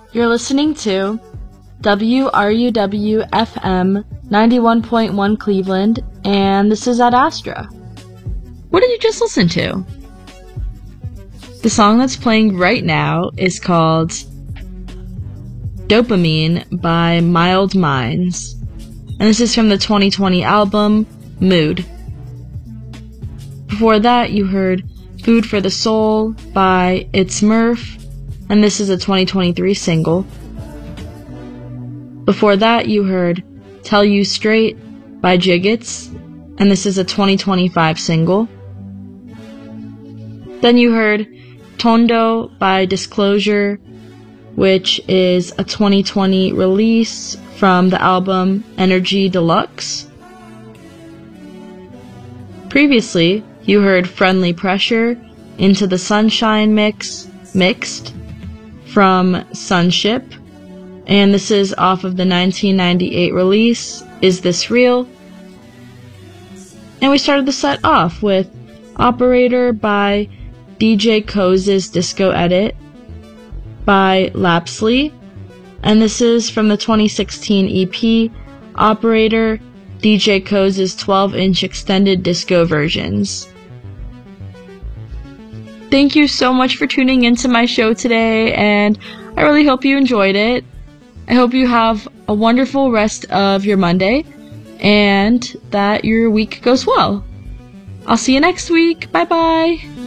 You're listening to WRUW-FM 91.1 Cleveland, and this is Ad Astra. What did you just listen to? The song that's playing right now is called Dopamine by Mild Minds, and this is from the 2020 album Mood. Before that, you heard Food for the Soul by It's Murph, and this is a 2023 single. Before that, you heard Tell You Straight by Jiggets, and this is a 2025 single. Then you heard Tondo by Disclosure, which is a 2020 release from the album Energy Deluxe. Previously, you heard Friendly Pressure, Into the Sunshine mixed from Sunship, and this is off of the 1998 release, Is This Real? And we started the set off with Operator by DJ Koze's Disco Edit by Lapsley, and this is from the 2016 EP Operator, DJ Koze's 12-inch extended disco versions. Thank you so much for tuning into my show today, and I really hope you enjoyed it. I hope you have a wonderful rest of your Monday, and that your week goes well. I'll see you next week. Bye-bye.